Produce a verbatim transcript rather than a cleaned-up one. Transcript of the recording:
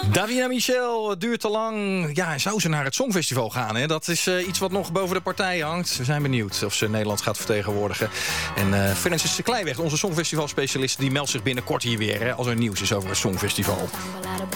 Davina Michel, het duurt te lang. Ja, zou ze naar het Songfestival gaan? Hè? Dat is uh, iets wat nog boven de partij hangt. We zijn benieuwd of ze Nederland gaat vertegenwoordigen. En uh, Francis de Kleiweg, onze Songfestival-specialist, die meldt zich binnenkort hier weer, hè, als er nieuws is over het Songfestival.